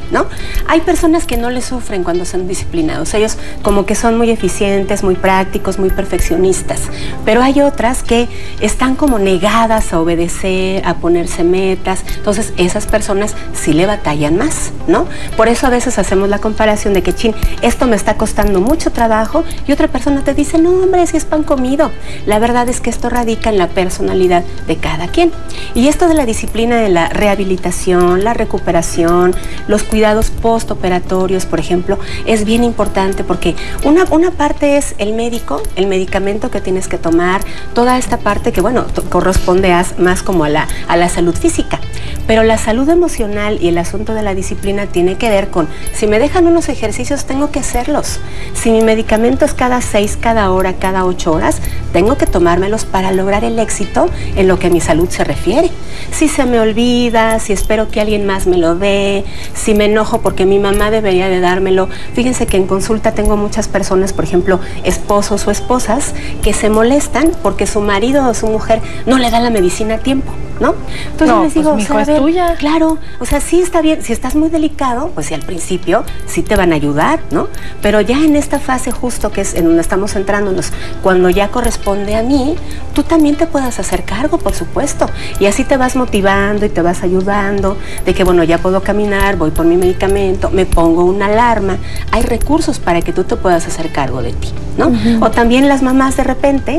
¿no? Hay personas que no le sufren cuando son disciplinados. Ellos como que son muy eficientes, muy prácticos, muy perfeccionistas. Pero hay otras que están como negadas a obedecer, a ponerse metas. Entonces, esas personas sí le batallan más, ¿no? Por eso a veces hacemos la comparación de que, esto me está costando mucho trabajo, y otra persona te dice, no, hombre, si es pan comido. La verdad es que esto radica en la personalidad de cada quien. Y esto de la disciplina de la rehabilitación, la recuperación, los cuidados postoperatorios, por ejemplo, es bien importante porque una parte es el médico, el medicamento que tienes que tomar, toda esta parte que, bueno, corresponde más como a la salud física. Pero la salud emocional y el asunto de la disciplina tiene que ver con, si me dejan unos ejercicios, tengo que hacerlos. Si mi medicamento es cada 6, cada hora, cada 8 horas, tengo que tomármelos para lograr el éxito en lo que a mi salud se refiere. Si se me olvida, si espero que alguien más me lo dé, si me enojo porque mi mamá debería de dármelo. Fíjense que en consulta tengo muchas personas, por ejemplo, esposos o esposas, que se molestan porque su marido o su mujer no le da la medicina a tiempo, ¿no? Entonces les digo, mijo, es tuya. Claro, o sea, sí está bien, si estás muy delicado, pues sí, al principio sí te van a ayudar, ¿no? Pero ya en esta fase justo que es en donde estamos centrándonos, cuando ya corresponde a mí, tú también te puedas hacer cargo, por supuesto, y así te vas motivando y te vas ayudando, de que bueno, ya puedo caminar, voy por mi medicamento, me pongo una alarma, hay recursos para que tú te puedas hacer cargo de ti, ¿no? O también las mamás de repente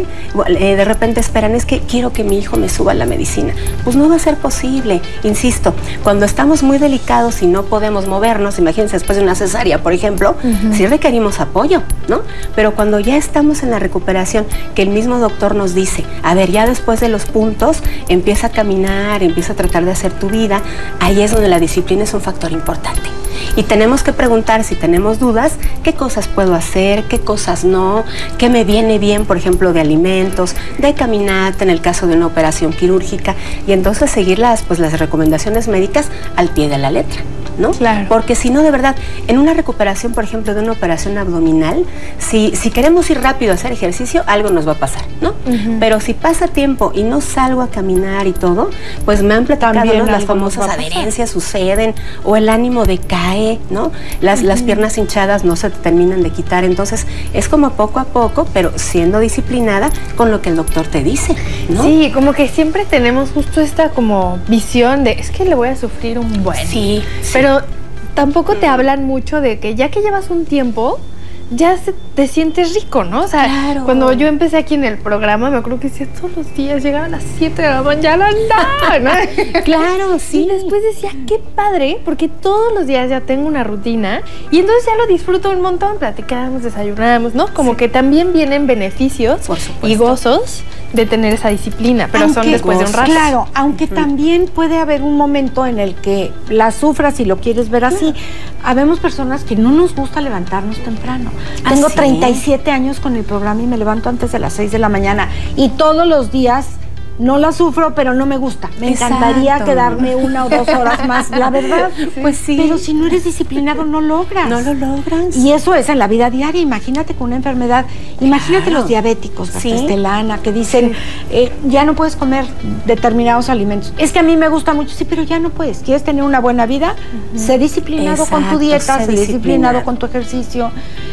esperan, es que quiero que mi hijo me suba la medicina. Pues no va a ser posible, insisto, cuando estamos muy delicados y no podemos movernos, imagínense después de una cesárea, por ejemplo, sí requerimos apoyo, ¿no? Pero cuando ya estamos en la recuperación, que el mismo doctor nos dice, a ver, ya después de los puntos, empieza a caminar, empieza a tratar de hacer tu vida, ahí es donde la disciplina es un factor importante. Y tenemos que preguntar, si tenemos dudas, qué cosas puedo hacer, qué cosas no, qué me viene bien, por ejemplo, de alimentos, de caminata, en el caso de una operación quirúrgica, y entonces seguir las recomendaciones médicas al pie de la letra, ¿no? Claro. Porque si no, de verdad, en una recuperación, por ejemplo, de una operación abdominal, si queremos ir rápido a hacer ejercicio, algo nos va a pasar, ¿no? Pero si pasa tiempo y no salgo a caminar y todo, pues me han platicado, ¿no? Las famosas adherencias suceden, o el ánimo decae, ¿no? Las piernas hinchadas no se terminan de quitar. Entonces, es como poco a poco, pero siendo disciplinada con lo que el doctor te dice, ¿no? Sí, como que siempre tenemos justo esta como visión de, es que le voy a sufrir un buen. Sí. Pero tampoco te hablan mucho de que ya que llevas un tiempo, ya te sientes rico, ¿no? O sea, claro. Cuando yo empecé aquí en el programa, me acuerdo que decía todos los días, llegaba a las 7 de la mañana, ¿no? Claro, sí. Y después decía, qué padre, porque todos los días ya tengo una rutina y entonces ya lo disfruto un montón, platicamos, desayunamos, ¿no? Como que también vienen beneficios y gozos de tener esa disciplina, pero son después de un rato. Claro, aunque también puede haber un momento en el que la sufras y lo quieres ver así. Habemos personas que no nos gusta levantarnos temprano. Tengo 37 años con el programa y me levanto antes de las 6 de la mañana y todos los días no la sufro, pero no me gusta. Me encantaría quedarme 1 o 2 horas más, la verdad. Pues sí. Pero si no eres disciplinado, no logras. No lo logras. Y eso es en la vida diaria. Imagínate con una enfermedad. Imagínate los diabéticos, Estelana, que dicen, ya no puedes comer determinados alimentos. Es que a mí me gusta mucho. Sí, pero ya no puedes. ¿Quieres tener una buena vida? Sé disciplinado con tu dieta, sé disciplinado con tu ejercicio.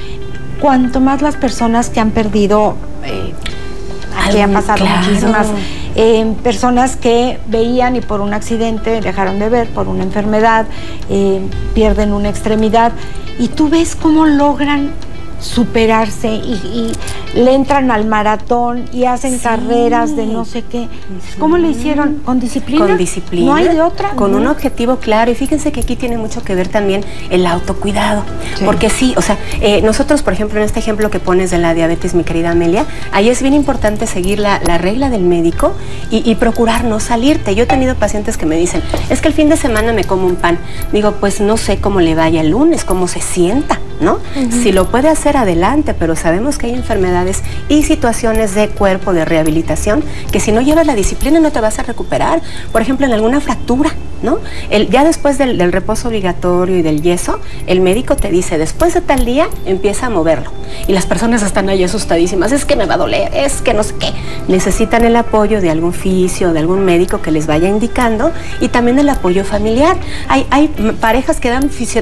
Cuanto más las personas que han perdido, aquí han pasado muchísimas personas que veían y por un accidente dejaron de ver, por una enfermedad, pierden una extremidad, y tú ves cómo logran superarse y le entran al maratón y hacen carreras de no sé qué. ¿Cómo le hicieron? ¿Con disciplina? Con disciplina. No hay de otra. Con un objetivo claro. Y fíjense que aquí tiene mucho que ver también el autocuidado. Porque sí, o sea, nosotros, por ejemplo, en este ejemplo que pones de la diabetes, mi querida Amelia, ahí es bien importante seguir la regla del médico y procurar no salirte. Yo he tenido pacientes que me dicen, es que el fin de semana me como un pan. Digo, pues no sé cómo le vaya el lunes, cómo se sienta, ¿no? Si lo puede hacer, adelante, pero sabemos que hay enfermedades y situaciones de cuerpo, de rehabilitación, que si no llevas la disciplina no te vas a recuperar. Por ejemplo, en alguna fractura, ¿no? Ya después del reposo obligatorio y del yeso, el médico te dice, después de tal día, empieza a moverlo. Y las personas están ahí asustadísimas, es que me va a doler, es que no sé qué. Necesitan el apoyo de algún fisio, de algún médico que les vaya indicando, y también el apoyo familiar. Hay parejas que dan